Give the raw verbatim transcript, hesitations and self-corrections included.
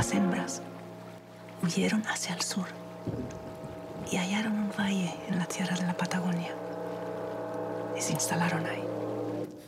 las hembras huyeron hacia el sur y hallaron un valle en la tierra de la Patagonia y se instalaron ahí.